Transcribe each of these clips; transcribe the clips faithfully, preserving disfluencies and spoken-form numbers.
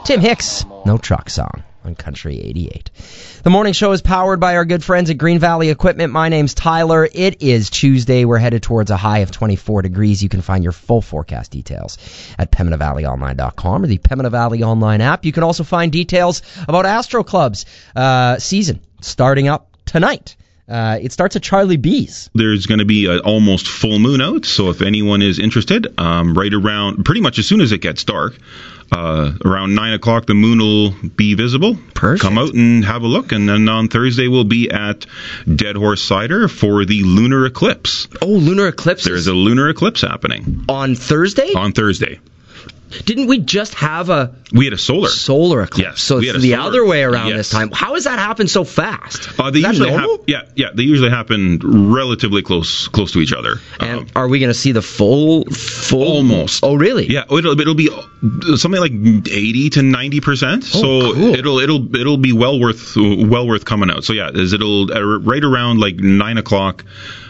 Tim Hicks, No Truck Song on Country eighty-eight. The morning show is powered by our good friends at Green Valley Equipment. My name's Tyler. It is Tuesday. We're headed towards a high of twenty-four degrees. You can find your full forecast details at Pembina Valley Online dot com or the Pembina Valley Online app. You can also find details about Astro Club's uh, season starting up tonight. Uh, it starts at Charlie B's. There's going to be an almost full moon out, so if anyone is interested, um, right around, pretty much as soon as it gets dark, uh, around nine o'clock, the moon will be visible. Perfect. Come out and have a look, and then on Thursday we'll be at Dead Horse Cider for the lunar eclipse. Oh, lunar eclipse. There's a lunar eclipse happening. On Thursday? On Thursday. Didn't we just have a... We had a solar. Solar eclipse. Yes, so it's the solar. other way around yes. this time. How has that happened so fast? Uh, they Is that usually normal? hap- yeah, yeah, they usually happen relatively close close to each other. And um, are we going to see the full... full? Almost. Oh, really? Yeah, it'll, it'll be something like eighty to ninety percent. Oh, so cool. it'll it'll it'll be well worth well worth coming out. So yeah, is it'll uh, right around like nine o'clock.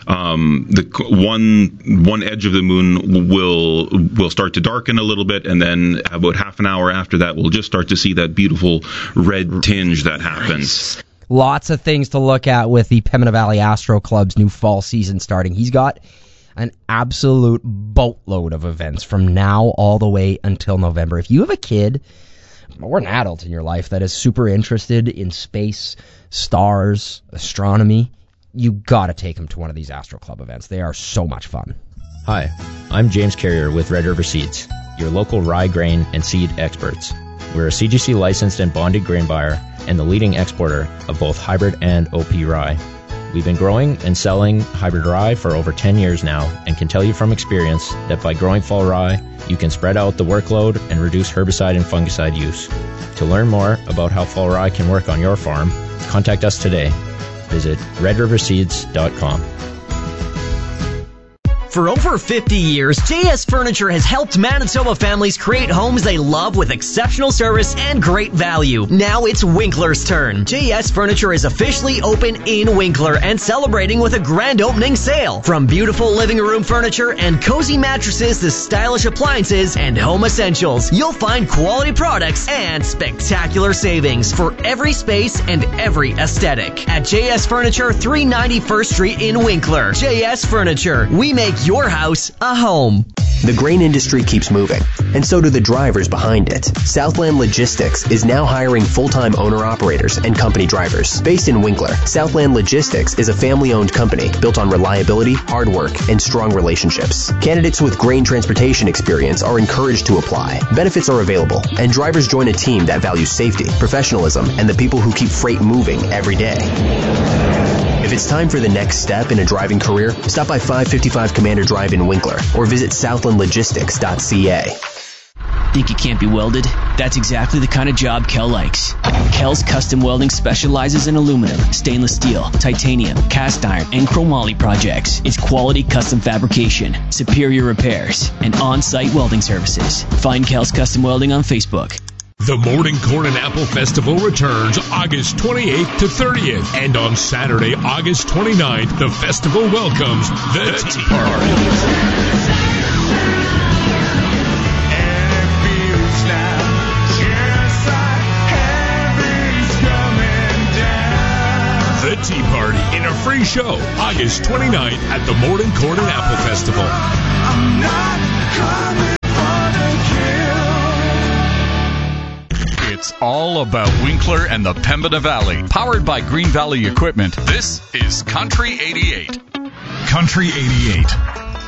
Um, the one one edge of the moon will will start to darken a little bit, and then about half an hour after that, we'll just start to see that beautiful red tinge that happens. Nice. Lots of things to look at with the Pembina Valley Astro Club's new fall season starting. He's got an absolute boatload of events from now all the way until November. If you have a kid or an adult in your life that is super interested in space, stars, astronomy, you gotta take them to one of these Astro Club events. They are so much fun. Hi, I'm James Carrier with Red River Seeds, your local rye grain and seed experts. We're a C G C licensed and bonded grain buyer and the leading exporter of both hybrid and O P rye. We've been growing and selling hybrid rye for over ten years now and can tell you from experience that by growing fall rye, you can spread out the workload and reduce herbicide and fungicide use. To learn more about how fall rye can work on your farm, contact us today. Visit red river seeds dot com. For over fifty years, J S Furniture has helped Manitoba families create homes they love with exceptional service and great value. Now it's Winkler's turn. J S Furniture is officially open in Winkler and celebrating with a grand opening sale. From beautiful living room furniture and cozy mattresses to stylish appliances and home essentials, you'll find quality products and spectacular savings for every space and every aesthetic. At J S Furniture, three ninety-first Street in Winkler. J S Furniture. We make your house a home. The grain industry keeps moving, and so do the drivers behind it. Southland Logistics is now hiring full-time owner-operators and company drivers. Based in Winkler, Southland Logistics is a family-owned company built on reliability, hard work, and strong relationships. Candidates with grain transportation experience are encouraged to apply. Benefits are available, and drivers join a team that values safety, professionalism, and the people who keep freight moving every day. If it's time for the next step in a driving career, stop by five fifty-five Commander Drive in Winkler or visit southland logistics dot c a. Think you can't be welded? That's exactly the kind of job Kel likes. Kel's Custom Welding specializes in aluminum, stainless steel, titanium, cast iron, and chromoly projects. It's quality custom fabrication, superior repairs, and on-site welding services. Find Kel's Custom Welding on Facebook. The Morning Corn and Apple Festival returns August twenty-eighth to thirtieth. And on Saturday, August twenty-ninth, the festival welcomes the, the Tea Party. The Tea Party in a free show, August twenty-ninth at the Morning Corn and Apple Festival. I'm not coming. It's all about Winkler and the Pembina Valley. Powered by Green Valley Equipment, this is Country eighty-eight. Country eighty-eight.